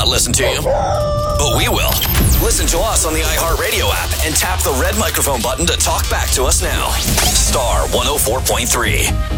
not listen to you, but we will. Listen to us on the iHeartRadio app and tap the red microphone button to talk back to us now. Star 104.3.